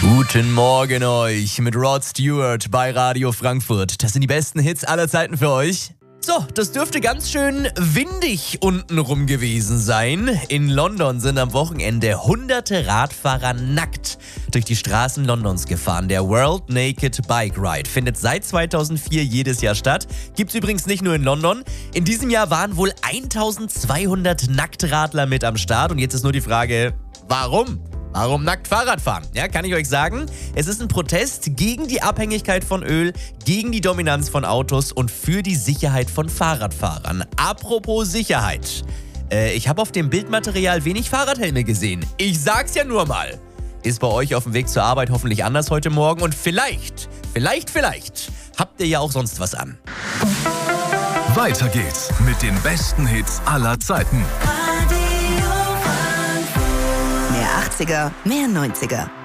Guten Morgen euch mit Rod Stewart bei Radio Frankfurt. Das sind die besten Hits aller Zeiten für euch. So, das dürfte ganz schön windig untenrum gewesen sein. In London sind am Wochenende hunderte Radfahrer nackt durch die Straßen Londons gefahren. Der World Naked Bike Ride findet seit 2004 jedes Jahr statt. Gibt's übrigens nicht nur in London. In diesem Jahr waren wohl 1200 Nacktradler mit am Start. Und jetzt ist nur die Frage, warum? Warum nackt Fahrrad fahren? Ja, kann ich euch sagen. Es ist ein Protest gegen die Abhängigkeit von Öl, gegen die Dominanz von Autos und für die Sicherheit von Fahrradfahrern. Apropos Sicherheit. Ich habe auf dem Bildmaterial wenig Fahrradhelme gesehen. Ich sag's ja nur mal. Ist bei euch auf dem Weg zur Arbeit hoffentlich anders heute Morgen und vielleicht habt ihr ja auch sonst was an. Weiter geht's mit den besten Hits aller Zeiten. Mehr 80er, mehr 90er.